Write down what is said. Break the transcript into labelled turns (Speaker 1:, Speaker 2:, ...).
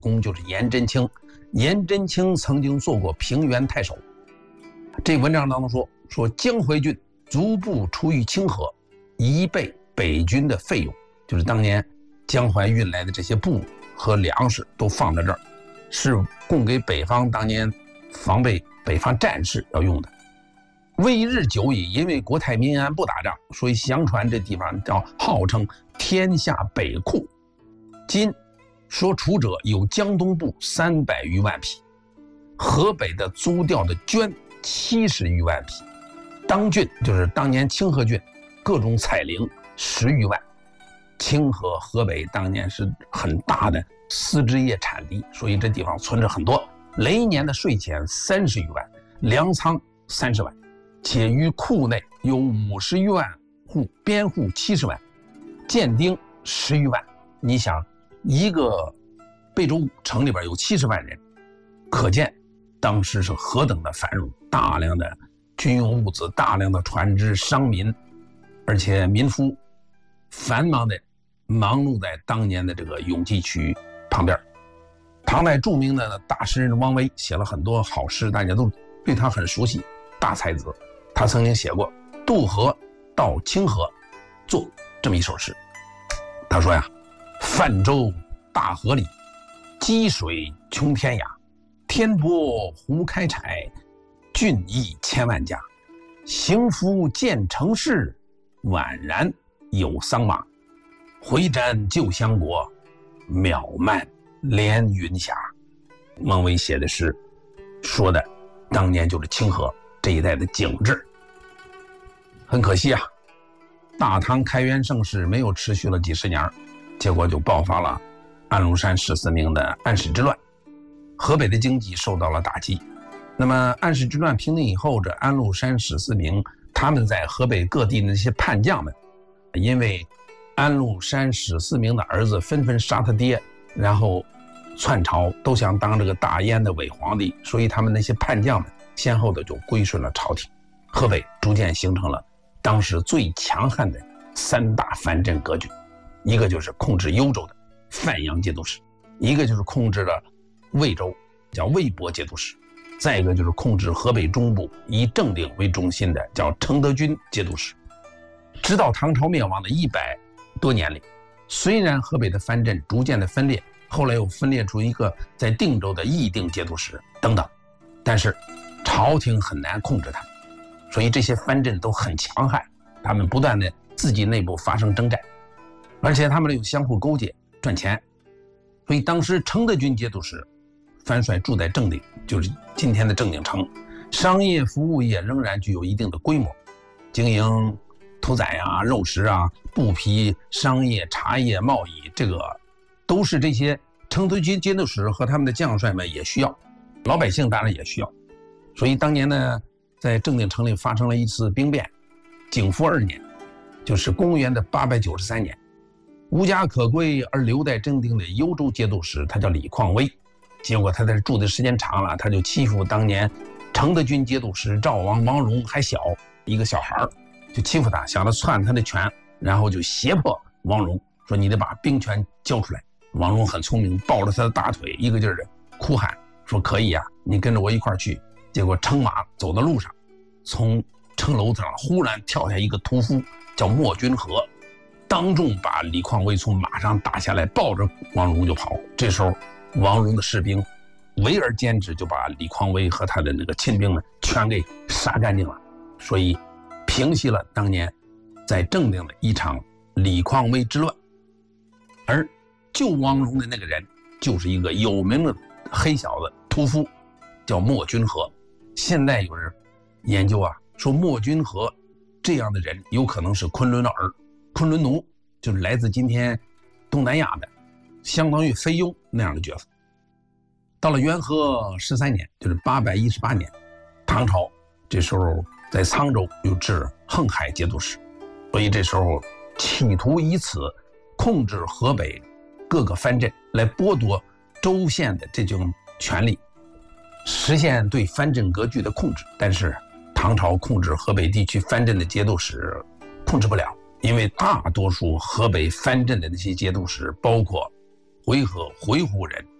Speaker 1: 公就是颜真卿。颜真卿曾经做过平原太守。这文章当中说江淮郡逐步出于清河，以备北军的费用，就是当年江淮运来的这些布和粮食都放在这儿，是供给北方当年防备北方战事要用的。为日久矣，因为国泰民安不打仗，所以相传这地方叫号称天下北库。今说楚者有江东布300余万匹，河北的租调的绢70余万匹，当郡就是当年清河郡各种彩绫10余万。清河河北当年是很大的丝织业产地，所以这地方存着很多。雷年的税钱30余万，粮仓30万，且于库内有50余万户，边户70万，建丁10余万。你想，一个贝州城里边有70万人，可见当时是何等的繁荣，大量的军用物资，大量的船只、商民，而且民夫繁忙的忙碌在当年的这个永济区旁边。唐代著名的大诗人王维写了很多好诗，大家都对他很熟悉，大才子。他曾经写过渡河到清河，做这么一首诗。他说呀，泛舟大河里，积水穷天涯，天波湖开采，郡邑千万家。行夫见城市，宛然有桑麻。回瞻旧乡国，渺漫连云霞。王维写的诗，说的当年就是清河这一带的景致。很可惜啊，大唐开元盛世没有持续了几十年，结果就爆发了安禄山14名的安史之乱，河北的经济受到了打击。那么安史之乱平定以后，这安禄山14名他们在河北各地的那些叛将们，因安禄山14名的儿子纷纷杀他爹，然后篡朝，都想当这个大燕的伪皇帝，所以他们那些叛将们先后的就归顺了朝廷。河北逐渐形成了当时最强悍的3大藩镇格局，一个就是控制幽州的范阳节度使，一个就是控制了魏州叫魏博节度使，再一个就是控制河北中部以正定为中心的叫承德军节度使。直到唐朝灭亡的100多年里，虽然河北的藩镇逐渐的分裂，后来又分裂出一个在定州的议定节度使等等，但是朝廷很难控制他们，所以这些藩镇都很强悍，他们不断的自己内部发生征战，而且他们又相互勾结赚钱。所以当时承德军节度使藩帅住在正定，就是今天的正定城，商业服务业仍然具有一定的规模，经营屠宰啊、肉食啊、布匹、商业、茶叶、贸易，这个都是这些承德军节度使和他们的将帅们也需要，老百姓当然也需要。所以当年呢，在正定城里发生了一次兵变，景福2年，就是公元的893年，无家可归而留在正定的幽州节度使，他叫李况微。结果他在这住的时间长了，他就欺负当年承德军节度使赵王王戎还小一个小孩，就欺负他，想着篡他的权，然后就胁迫王戎说你得把兵权交出来。王戎很聪明，抱着他的大腿一个劲儿的哭喊说可以啊，你跟着我一块儿去。结果乘马走到路上，从城楼上忽然跳下一个屠夫叫莫君和，当众把李况微从马上打下来，抱着王戎就跑。这时候王戎的士兵围而歼之，就把李况微和他的那个亲兵们全给杀干净了，所以平息了当年在正定的一场李况微之乱。而救王戎的那个人就是一个有名的黑小子屠夫，叫莫君和。现在有人研究啊，说莫君和这样的人有可能是昆仑儿、昆仑奴，就是来自今天东南亚的，相当于菲佣那样的角色。到了元和13年，就是818年，唐朝这时候在沧州又置横海节度使，所以这时候企图以此控制河北各个藩镇，来剥夺州县的这种权利，实现对藩镇割据的控制。但是唐朝控制河北地区藩镇的节度使控制不了，因为大多数河北藩镇的那些节度使，包括回纥人